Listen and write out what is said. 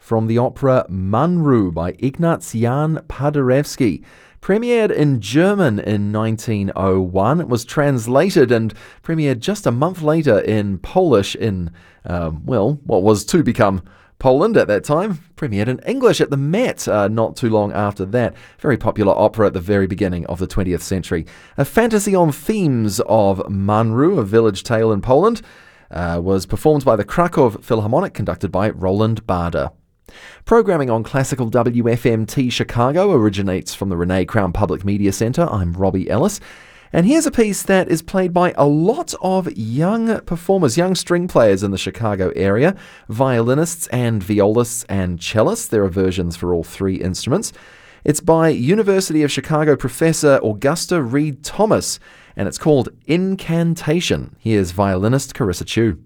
from the opera Manru by Ignaz Jan Paderewski. Premiered in German in 1901. It was translated and premiered just a month later in Polish in, what was to become Poland at that time. Premiered in English at the Met not too long after that. Very popular opera at the very beginning of the 20th century. A fantasy on themes of Manru, a village tale in Poland, was performed by the Krakow Philharmonic, conducted by Roland Bader. Programming on Classical WFMT Chicago originates from the Renee Crown Public Media Center. I'm Robbie Ellis. And here's a piece that is played by a lot of young performers, young string players in the Chicago area, violinists and violists and cellists. There are versions for all three instruments. It's by University of Chicago professor Augusta Reed Thomas, and it's called Incantation. Here's violinist Carissa Chu.